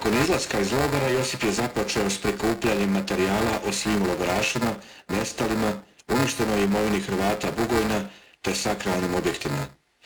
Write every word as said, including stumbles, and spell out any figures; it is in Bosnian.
Nakon izlaska iz logora Josip je započeo s prikupljanjem materijala o svim logorašima, nestalima, uništenoj imovini Hrvata Bugojna te sakralnim objektima.